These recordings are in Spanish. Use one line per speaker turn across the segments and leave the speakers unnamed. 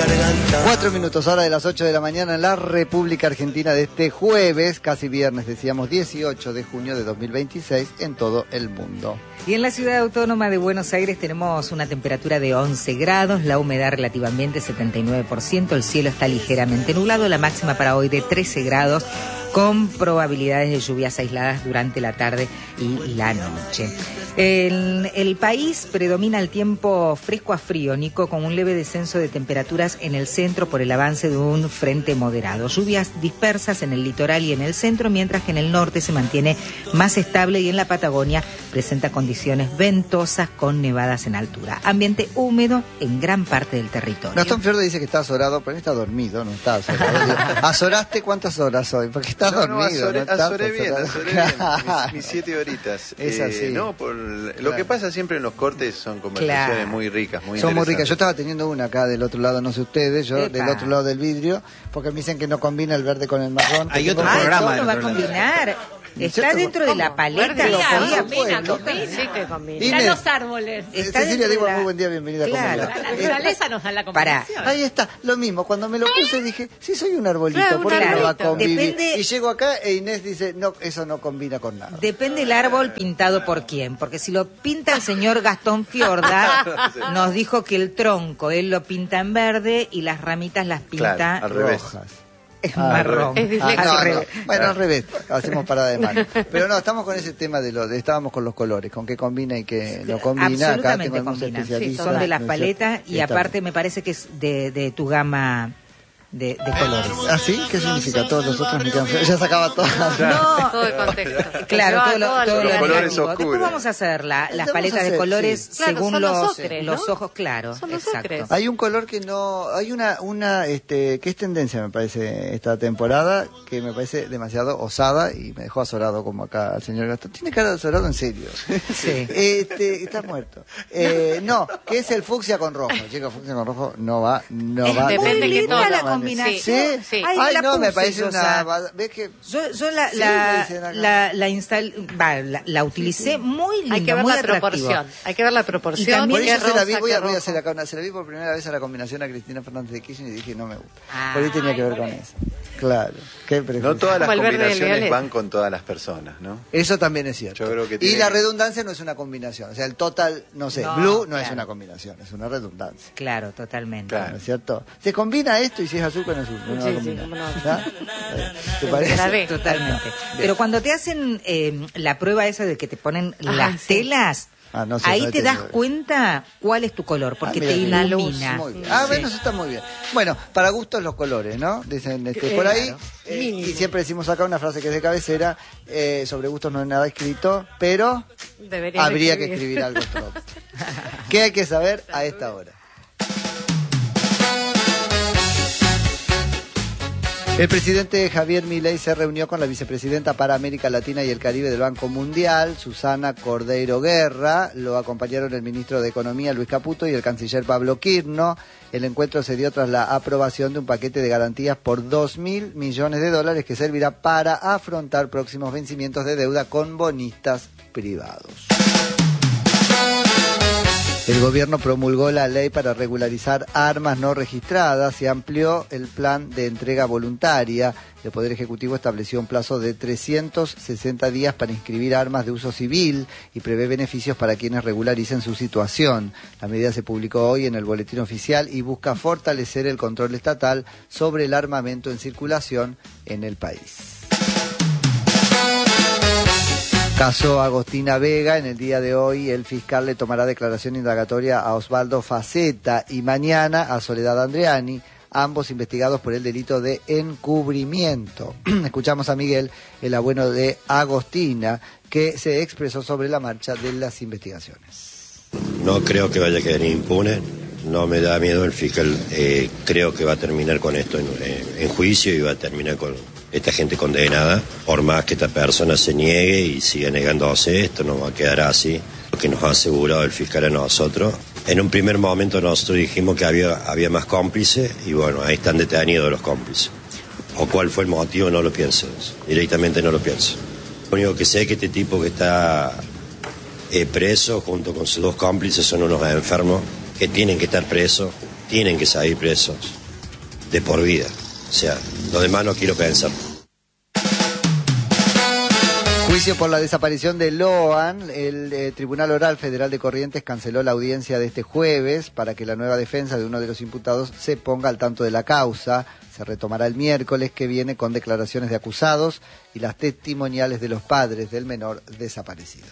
garganta.
4 minutos, hora de las 8 de la mañana en la República Argentina de este jueves, casi viernes, decíamos 18 de junio de 2026 en todo el mundo.
Y en la ciudad autónoma de Buenos Aires tenemos una temperatura de 11 grados, la humedad relativamente 79%, el cielo está ligeramente nublado, la máxima para hoy de 13 grados, con probabilidades de lluvias aisladas durante la tarde y la noche. En el país predomina el tiempo fresco a frío, Nico, con un leve descenso de temperaturas en el centro por el avance de un frente moderado. Lluvias dispersas en el litoral y en el centro, mientras que en el norte se mantiene más estable y en la Patagonia presenta condiciones ventosas con nevadas en altura. Ambiente húmedo en gran parte del territorio.
Gastón Fiordo dice que está azorado, pero está dormido, no está azorado. ¿Azoraste cuántas horas hoy? Porque está dormido.
Azoré bien. Mis 7 horitas.
Es así.
No, lo que pasa siempre en los cortes son conversaciones muy ricas, muy
Son muy
interesantes.
ricas. Yo estaba teniendo una acá del otro lado, no sé ustedes, yo
Epa.
del otro lado del vidrio, porque me dicen que no combina el verde con el marrón.
Hay otro
Ay,
programa
¿cómo
del
lo va a
otro lado.
combinar? Está dentro de la paleta.
Lo
Combina,
podía,
combina.
Sí que combina.
Inés.
Están los árboles.
Está
Cecilia,
dentro de
digo,
la-
muy buen día, bienvenida.
Claro.
¿Cómo le va?
La naturaleza nos da la
Pará.
combinación.
Ahí está, lo mismo, cuando me lo puse dije, sí soy un arbolito,
Claro,
¿por
un
qué no va a
arbolito.
convivir?
Depende-
Y llego acá e Inés dice, no, eso no combina con nada.
Depende el árbol pintado por quién, porque si lo pinta el señor Gastón Fiorda, nos dijo que el tronco él lo pinta en verde y las ramitas las pinta
Claro, al revés.
Rojas.
en marrón.
Es disléxico.
no,
Al
no.
revés.
Bueno, al revés, hacemos parada de mano. Pero no, estamos con ese tema estábamos con los colores, con qué combina y qué no combina. Acá
Absolutamente
tenemos
combina.
especialistas.
Son de las
¿no es cierto?
paletas y
Está
aparte me parece que es de tu gama de colores.
¿Ah, sí? ¿Qué significa? Todos los otros me quedan feos. Ya sacaba todas.
No,
Todo el contexto.
claro, todo lo
Los colores
negativo.
oscuros.
Después vamos a hacer las
Vamos
paletas
a
de
hacer,
colores
sí.
Claro,
según
son los ocres,
los
¿no?
ojos, claro.
Son los
exacto.
ocres.
Hay un color que no... Hay una que es tendencia, me parece, esta temporada, que me parece demasiado osada y me dejó azorado como acá el señor Gastón. Tiene cara de azorado en serio.
Sí.
Está muerto. No, que es el fucsia con rojo. Chicos, fucsia con rojo no va.
Depende
Muy
qué
linda
tono.
la combinación.
¿Sí?
Sí.
Ay,
Ay,
la
no, me
puse,
parece
Sosa.
una... ¿Ves que...?
Yo
Sí, me dicen acá.
la utilicé muy linda,
Hay que ver
muy
la
atractiva.
proporción. Hay que ver la proporción.
Y también-
Por
qué
eso se la vi,
rosa,
voy a
qué
hacer
rojo.
acá se la vi por primera vez a la combinación a Cristina Fernández de Kirchner y dije, no me gusta.
Ah.
Por ahí tenía que ver con eso. Claro. Qué prejuicio.
No todas las
Como el verde y el
combinaciones
violeta.
van con todas las personas, ¿no?
Eso también es cierto.
Yo creo que
y
tiene
la
que-
redundancia no es una combinación. O sea, el total, no sé,
No,
blue no es
claro.
una combinación, es una redundancia.
Claro, totalmente.
Claro.
¿No es cierto? Se combina esto y si es azul con azul. No va a
Sí,
combinar.
cómo no.
¿Ah? ¿Te parece?
La B.
Totalmente. Pero cuando te hacen la prueba esa de que te ponen las
sí.
telas,
Ah, no sé,
ahí
no
te
he
das
tenido-
cuenta cuál es tu color, porque
Ah,
te
mira,
la luz,
ilumina.
Muy bien. Ah, bueno, eso está muy bien. Bueno, para gustos los colores, ¿no? Dicen por ahí.
Claro.
Y siempre decimos acá una frase que es de cabecera, sobre gustos no hay nada escrito, pero
Deberían
habría que
escribir.
escribir algo pronto. ¿Qué hay que saber a esta hora? El presidente Javier Milei se reunió con la vicepresidenta para América Latina y el Caribe del Banco Mundial, Susana Cordeiro Guerra. Lo acompañaron el ministro de Economía, Luis Caputo, y el canciller Pablo Quirno. El encuentro se dio tras la aprobación de un paquete de garantías por $2.000 millones que servirá para afrontar próximos vencimientos de deuda con bonistas privados. El gobierno promulgó la ley para regularizar armas no registradas y amplió el plan de entrega voluntaria. El Poder Ejecutivo estableció un plazo de 360 días para inscribir armas de uso civil y prevé beneficios para quienes regularicen su situación. La medida se publicó hoy en el Boletín Oficial y busca fortalecer el control estatal sobre el armamento en circulación en el país. Caso Agostina Vega. En el día de hoy el fiscal le tomará declaración indagatoria a Osvaldo Faceta y mañana a Soledad Andreani, ambos investigados por el delito de encubrimiento. Escuchamos a Miguel, el abuelo de Agostina, que se expresó sobre la marcha de las investigaciones.
No creo que vaya a quedar impune, no me da miedo el fiscal, creo que va a terminar con esto en juicio y va a terminar con esta gente condenada, por más que esta persona se niegue y siga negándose, esto no va a quedar así, lo que nos ha asegurado el fiscal a nosotros. En un primer momento nosotros dijimos que había más cómplices y bueno, ahí están detenidos los cómplices. O cuál fue el motivo, no lo pienso, directamente no lo pienso. Lo único que sé es que este tipo que está preso junto con sus dos cómplices son unos enfermos que tienen que estar presos tienen que salir presos de por vida. O sea, lo demás no quiero pensar.
Juicio por la desaparición de Loan. El Tribunal Oral Federal de Corrientes canceló la audiencia de este jueves para que la nueva defensa de uno de los imputados se ponga al tanto de la causa. Se retomará el miércoles que viene con declaraciones de acusados y las testimoniales de los padres del menor desaparecido.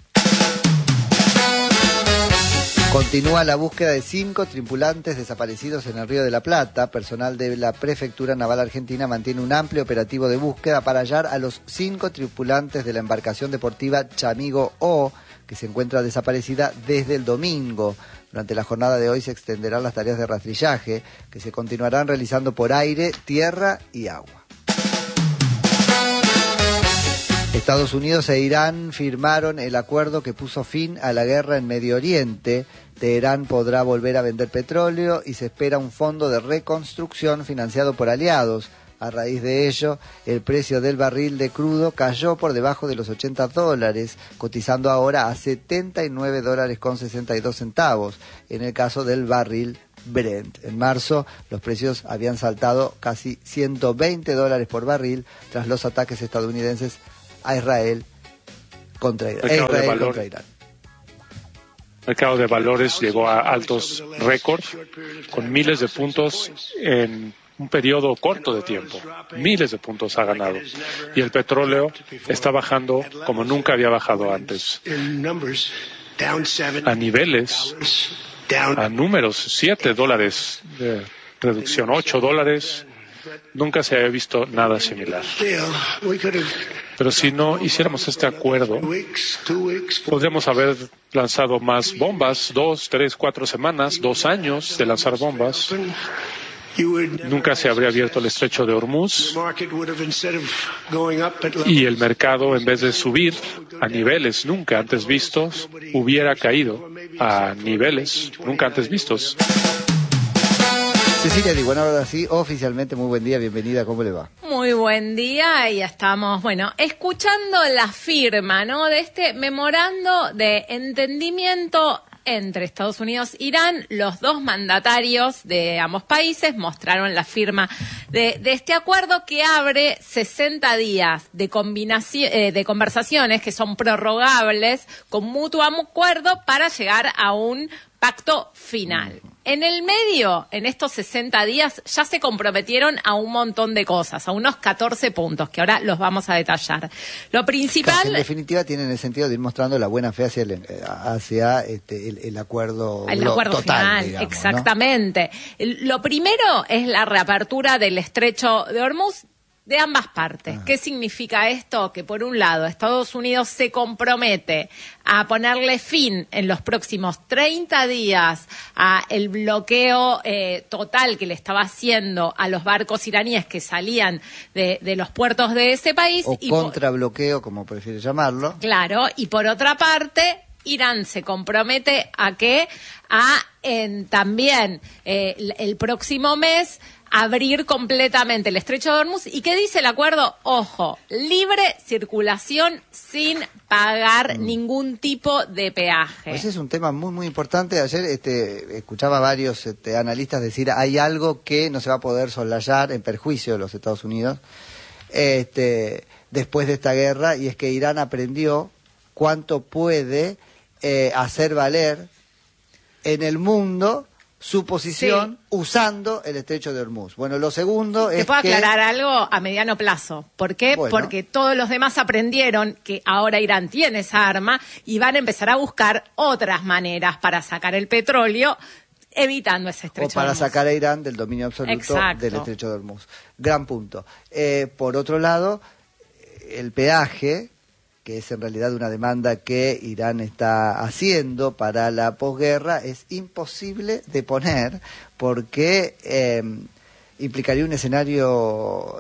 Continúa la búsqueda de 5 tripulantes desaparecidos en el Río de la Plata. Personal de la Prefectura Naval Argentina mantiene un amplio operativo de búsqueda para hallar a los 5 tripulantes de la embarcación deportiva Chamigo O, que se encuentra desaparecida desde el domingo. Durante la jornada de hoy se extenderán las tareas de rastrillaje, que se continuarán realizando por aire, tierra y agua. Estados Unidos e Irán firmaron el acuerdo que puso fin a la guerra en Medio Oriente. Teherán podrá volver a vender petróleo y se espera un fondo de reconstrucción financiado por aliados. A raíz de ello, el precio del barril de crudo cayó por debajo de los $80, cotizando ahora a $79.62 en el caso del barril Brent. En marzo, los precios habían saltado casi $120 por barril tras los ataques estadounidenses a Israel contra Irán.
El mercado de valores llegó a altos récords con miles de puntos en un periodo corto de tiempo. Miles de puntos ha ganado. Y el petróleo está bajando como nunca había bajado antes. A niveles, a números, $7 de reducción, $8. Nunca se había visto nada similar. Pero si no hiciéramos este acuerdo, podríamos haber lanzado más bombas, 2, 3, 4 semanas, 2 años de lanzar bombas. Nunca se habría abierto el estrecho de Hormuz y el mercado, en vez de subir a niveles nunca antes vistos, hubiera caído a niveles nunca antes vistos.
Cecilia, bueno, ahora sí, oficialmente, muy buen día, bienvenida, ¿cómo le va?
Muy buen día, y estamos, escuchando la firma, ¿no?, de este memorando de entendimiento entre Estados Unidos e Irán. Los dos mandatarios de ambos países mostraron la firma de este acuerdo que abre 60 días de conversaciones que son prorrogables con mutuo acuerdo para llegar a un pacto final. En el medio, en estos 60 días, ya se comprometieron a un montón de cosas, a unos 14 puntos, que ahora los vamos a detallar. Lo principal...
En definitiva, tienen el sentido de ir mostrando la buena fe hacia el acuerdo total,
final,
digamos,
exactamente. ¿No? Lo primero es la reapertura del estrecho de Hormuz de ambas partes. ¿Qué significa esto? Que por un lado Estados Unidos se compromete a ponerle fin en los próximos 30 días a el bloqueo total que le estaba haciendo a los barcos iraníes que salían de los puertos de ese país.
O contrabloqueo, como prefiere llamarlo.
Claro, y por otra parte, Irán se compromete a que también el próximo mes abrir completamente el estrecho de Hormuz. ¿Y qué dice el acuerdo? Ojo, libre circulación sin pagar ningún tipo de peaje.
Ese es un tema muy, muy importante. Ayer escuchaba a varios analistas decir hay algo que no se va a poder soslayar en perjuicio de los Estados Unidos después de esta guerra, y es que Irán aprendió cuánto puede hacer valer en el mundo su posición usando el estrecho de Hormuz. Bueno, lo segundo es que...
¿Te puedo aclarar algo a mediano plazo? ¿Por qué? Bueno. Porque todos los demás aprendieron que ahora Irán tiene esa arma y van a empezar a buscar otras maneras para sacar el petróleo, evitando ese estrecho de Hormuz.
O para sacar a Irán del dominio absoluto del estrecho de Hormuz. Gran punto. Por otro lado, el peaje, que es en realidad una demanda que Irán está haciendo para la posguerra, es imposible de poner porque implicaría un escenario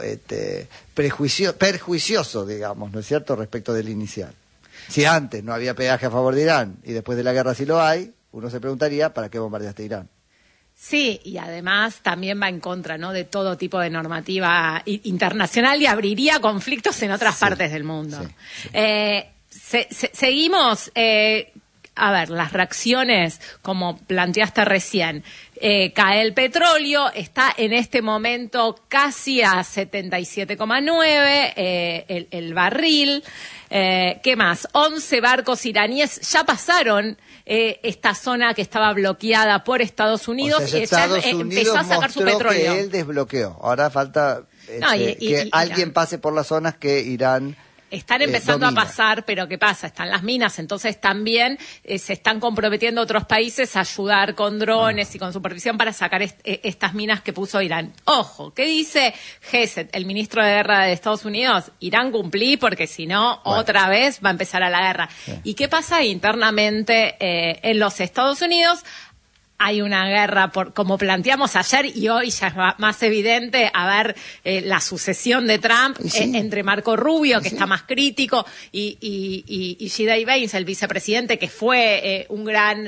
perjuicioso, digamos, ¿no es cierto?, respecto del inicial. Si antes no había peaje a favor de Irán y después de la guerra sí lo hay, uno se preguntaría, ¿para qué bombardeaste Irán?
Sí, y además también va en contra, ¿no?, de todo tipo de normativa internacional y abriría conflictos en otras partes del mundo. Seguimos, las reacciones, como planteaste recién. cae el petróleo, está en este momento casi a 77,9 el barril. ¿Qué más? 11 barcos iraníes ya pasaron esta zona que estaba bloqueada por Estados Unidos,
o sea, Estados Unidos
empezó a sacar su petróleo.
Que él desbloqueó. Ahora falta que alguien pase por las zonas que Irán
están empezando a pasar, pero ¿qué pasa? Están las minas, entonces también se están comprometiendo otros países a ayudar con drones y con supervisión para sacar estas minas que puso Irán. Ojo, ¿qué dice Hesed, el ministro de Guerra de Estados Unidos? Irán cumplí porque si no, otra vez va a empezar a la guerra. Sí. ¿Y qué pasa internamente en los Estados Unidos? Hay una guerra, como planteamos ayer y hoy ya es más evidente, la sucesión de Trump entre Marco Rubio, que está más crítico, y G.D. Vance, el vicepresidente, que fue un gran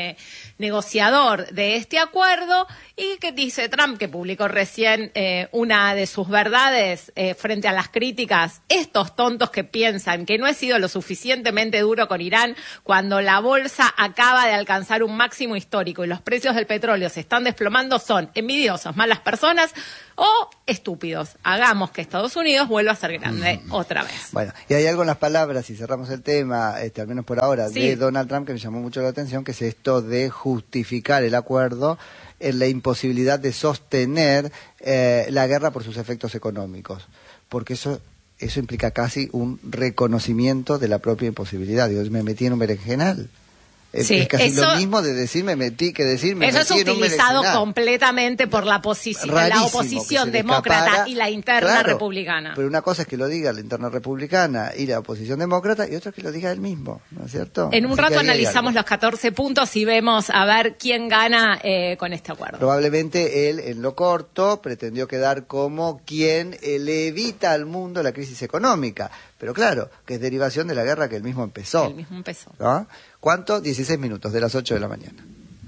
negociador de este acuerdo, y que dice Trump, que publicó recién una de sus verdades frente a las críticas, estos tontos que piensan que no he sido lo suficientemente duro con Irán cuando la bolsa acaba de alcanzar un máximo histórico y los precios del petróleo se están desplomando, son envidiosos, malas personas o estúpidos. Hagamos que Estados Unidos vuelva a ser grande otra vez.
Bueno, y hay algo en las palabras, y cerramos el tema, al menos por ahora, de Donald Trump, que me llamó mucho la atención, que es esto de justificar el acuerdo en la imposibilidad de sostener la guerra por sus efectos económicos, porque eso implica casi un reconocimiento de la propia imposibilidad. Digo, me metí en un berenjenal. Es casi lo mismo de decir me metí que decir me
metí en un berenjenal. Eso es utilizado completamente por la oposición demócrata y la interna republicana.
Pero una cosa es que lo diga la interna republicana y la oposición demócrata, y otra es que lo diga él mismo, ¿no es cierto?
En un rato analizamos los 14 puntos y vemos a ver quién gana con este acuerdo.
Probablemente él, en lo corto, pretendió quedar como quien le evita al mundo la crisis económica. Pero claro, que es derivación de la guerra que él mismo empezó. ¿No? ¿Cuánto? 16 minutos, de las 8 de la mañana.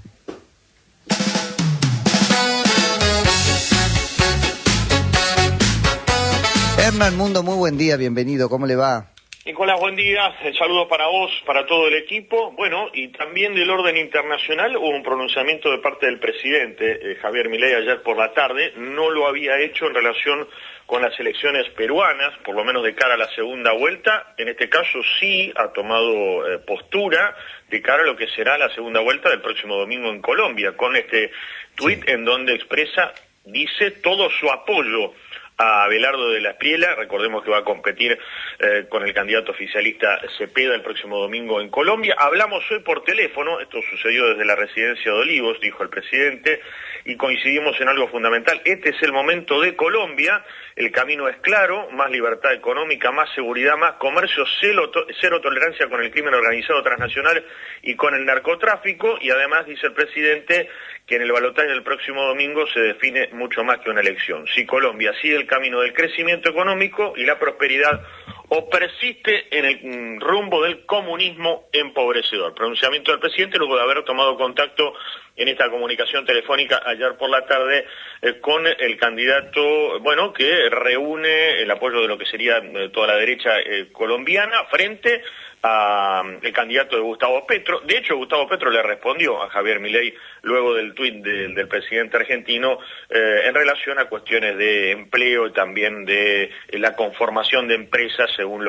Hernán Mundo, muy buen día, bienvenido, ¿cómo le va?
Nicolás, buen día, el saludo para vos, para todo el equipo. Bueno, y también del orden internacional hubo un pronunciamiento de parte del presidente Javier Milei ayer por la tarde. No lo había hecho en relación con las elecciones peruanas, por lo menos de cara a la segunda vuelta. En este caso sí ha tomado postura de cara a lo que será la segunda vuelta del próximo domingo en Colombia, con este tuit en donde dice todo su apoyo a Abelardo de la Espriella. Recordemos que va a competir con el candidato oficialista Cepeda el próximo domingo en Colombia. Hablamos hoy por teléfono, esto sucedió desde la residencia de Olivos, dijo el presidente, y coincidimos en algo fundamental. Este es el momento de Colombia, el camino es claro, más libertad económica, más seguridad, más comercio, cero tolerancia con el crimen organizado transnacional y con el narcotráfico, y además dice el presidente que en el balotaje del próximo domingo se define mucho más que una elección. Si Colombia sigue el camino del crecimiento económico y la prosperidad o persiste en el rumbo del comunismo empobrecedor. Pronunciamiento del presidente luego de haber tomado contacto en esta comunicación telefónica ayer por la tarde con el candidato, que reúne el apoyo de lo que sería toda la derecha colombiana frente el candidato de Gustavo Petro. De hecho, Gustavo Petro le respondió a Javier Milei luego del tuit del presidente argentino en relación a cuestiones de empleo y también de la conformación de empresas según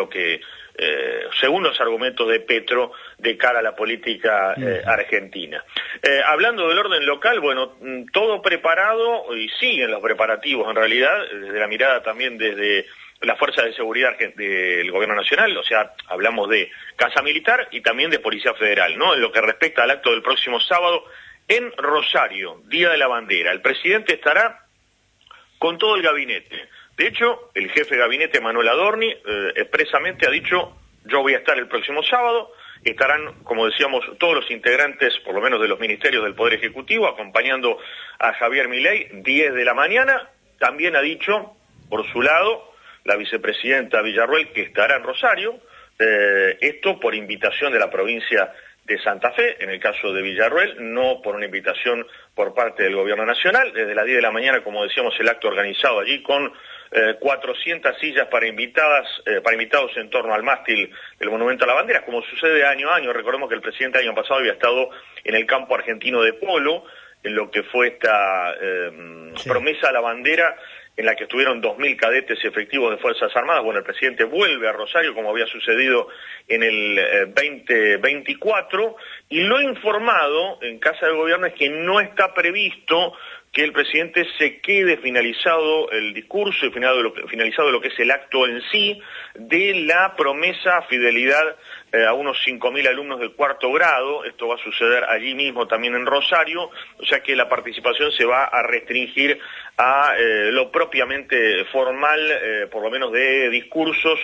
los argumentos de Petro de cara a la política argentina. Hablando del orden local, todo preparado, y siguen los preparativos en realidad, desde la mirada también desde la Fuerza de Seguridad del Gobierno Nacional, o sea, hablamos de Casa Militar y también de Policía Federal, ¿no? En lo que respecta al acto del próximo sábado en Rosario, Día de la Bandera. El presidente estará con todo el gabinete. De hecho, el jefe de gabinete, Manuel Adorni, expresamente ha dicho, yo voy a estar el próximo sábado. Estarán, como decíamos, todos los integrantes, por lo menos de los ministerios del Poder Ejecutivo, acompañando a Javier Milei, 10 de la mañana. También ha dicho, por su lado, la vicepresidenta Villarruel, que estará en Rosario, esto por invitación de la provincia de Santa Fe, en el caso de Villarruel, no por una invitación por parte del Gobierno Nacional. Desde las 10 de la mañana, como decíamos, el acto organizado allí con 400 sillas para invitados en torno al mástil del Monumento a la Bandera, como sucede año a año. Recordemos que el presidente el año pasado había estado en el campo argentino de polo, en lo que fue esta promesa a la bandera, en la que estuvieron 2.000 cadetes efectivos de Fuerzas Armadas. Bueno, el presidente vuelve a Rosario, como había sucedido en el 2024, y lo informado en Casa de Gobierno es que no está previsto que el presidente se quede finalizado el discurso y finalizado lo que es el acto en sí de la promesa fidelidad a unos 5.000 alumnos del cuarto grado. Esto va a suceder allí mismo también en Rosario, o sea que la participación se va a restringir a lo propiamente formal, por lo menos de discursos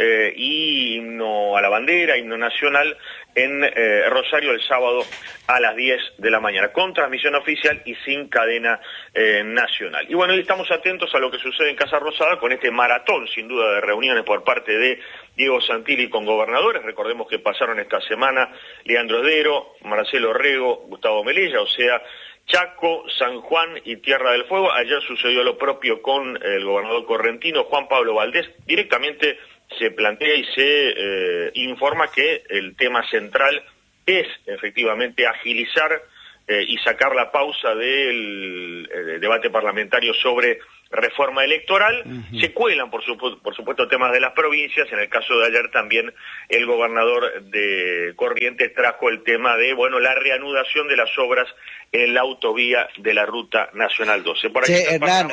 y himno a la bandera, himno nacional en Rosario el sábado a las 10 de la mañana, con transmisión oficial y sin cadena nacional. Y bueno, hoy estamos atentos a lo que sucede en Casa Rosada con este maratón, sin duda, de reuniones por parte de Diego Santilli con gobernadores. Recordemos que pasaron esta semana Leandro Esdero, Marcelo Rego, Gustavo Melella, o sea, Chaco, San Juan y Tierra del Fuego. Ayer sucedió lo propio con el gobernador correntino, Juan Pablo Valdés. Directamente se plantea y se informa que el tema central es efectivamente agilizar y sacar la pausa del debate parlamentario sobre reforma electoral. Se cuelan, por supuesto, temas de las provincias. En el caso de ayer también el gobernador de Corrientes trajo el tema de, bueno, la reanudación de las obras en la autovía de la Ruta Nacional 12. Por
aquí Hernán,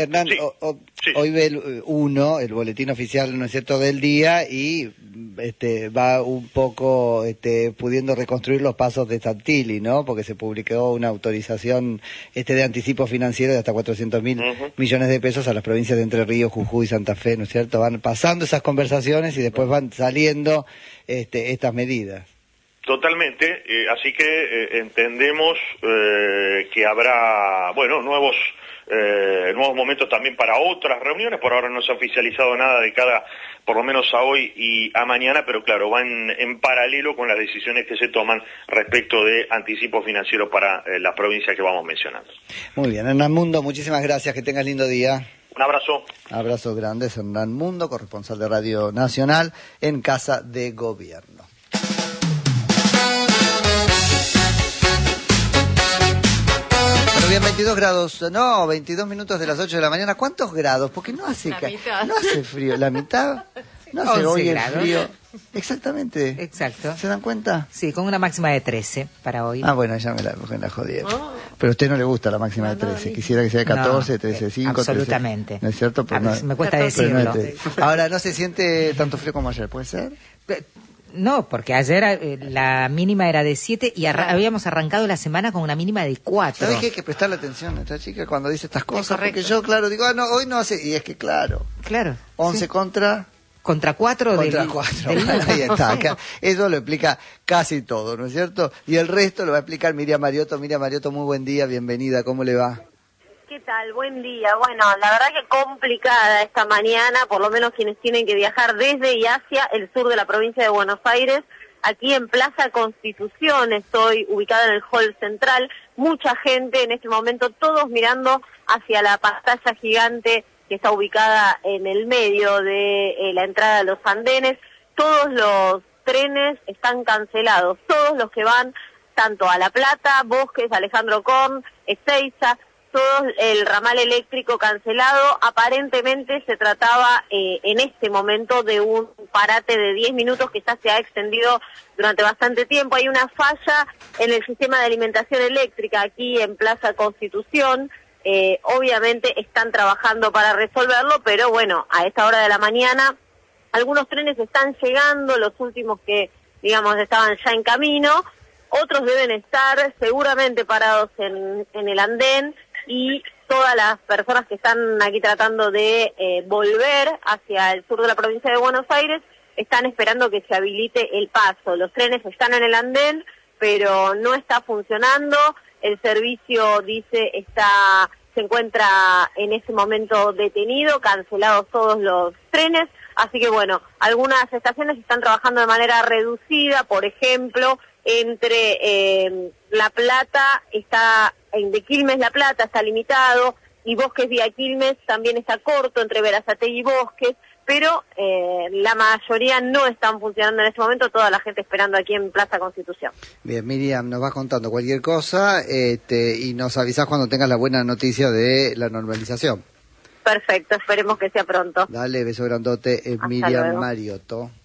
hoy ve el boletín oficial, ¿no es cierto?, del día, y va un poco pudiendo reconstruir los pasos de Santilli, ¿no? Porque se publicó una autorización de anticipo financiero de hasta 400.000 millones de pesos a las provincias de Entre Ríos, Jujuy y Santa Fe, ¿no es cierto? Van pasando esas conversaciones y después van saliendo estas medidas.
Totalmente, así que entendemos que habrá, bueno, nuevos momentos también para otras reuniones. Por ahora no se ha oficializado nada de cada, por lo menos a hoy y a mañana, pero claro, van en paralelo con las decisiones que se toman respecto de anticipo financiero para las provincias que vamos mencionando.
Muy bien, Hernán Mundo, muchísimas gracias, que tengas lindo día.
Un abrazo.
Abrazo grande, es Hernán Mundo, corresponsal de Radio Nacional en Casa de Gobierno. Bien, 22 grados, no, 22 minutos de las 8 de la mañana. ¿Cuántos grados? Porque no hace frío, la mitad, no hace hoy el frío. Exactamente.
Exacto.
¿Se dan cuenta?
Sí, con una máxima de 13 para hoy.
Ah, bueno, ya me la jodieron. Pero a usted no le gusta la máxima de 13. Quisiera que sea de 14, 13, 5,
absolutamente.
13. ¿No es cierto?
Me cuesta decirlo.
Ahora, ¿no se siente tanto frío como ayer? ¿Puede ser?
No, porque ayer la mínima era de 7 y habíamos arrancado la semana con una mínima de 4.
¿Sabes que hay que prestarle atención a esta chica cuando dice estas cosas? Porque yo, claro, digo, hoy no hace... Y es que, claro. 11 sí. Contra 4
Contra
4. Ahí está. Eso lo explica casi todo, ¿no es cierto? Y el resto lo va a explicar Miriam Mariotto. Miriam Mariotto, muy buen día, bienvenida. ¿Cómo le va?
¿Qué tal? Buen día. Bueno, la verdad que complicada esta mañana, por lo menos quienes tienen que viajar desde y hacia el sur de la provincia de Buenos Aires. Aquí en Plaza Constitución, estoy ubicada en el hall central. Mucha gente en este momento, todos mirando hacia la pantalla gigante que está ubicada en el medio de la entrada de los andenes. Todos los trenes están cancelados, todos los que van tanto a La Plata, Bosques, Alejandro Korn, Ezeiza, todo el ramal eléctrico cancelado. Aparentemente se trataba en este momento de un parate de 10 minutos que ya se ha extendido durante bastante tiempo. Hay una falla en el sistema de alimentación eléctrica aquí en Plaza Constitución. Obviamente están trabajando para resolverlo, pero bueno, a esta hora de la mañana algunos trenes están llegando, los últimos que, digamos, estaban ya en camino. Otros deben estar seguramente parados en el andén, y todas las personas que están aquí tratando de volver hacia el sur de la provincia de Buenos Aires están esperando que se habilite el paso. Los trenes están en el andén, pero no está funcionando. El servicio, dice, se encuentra en este momento detenido, cancelados todos los trenes. Así que bueno, algunas estaciones están trabajando de manera reducida. Por ejemplo, entre La Plata de Quilmes La Plata está limitado, y Bosques vía Quilmes también está corto entre Berazategui y Bosques, pero la mayoría no están funcionando en este momento, toda la gente esperando aquí en Plaza Constitución.
Bien, Miriam, nos vas contando cualquier cosa y nos avisás cuando tengas la buena noticia de la normalización.
Perfecto, esperemos que sea pronto.
Dale, beso grandote, Miriam Mariotto.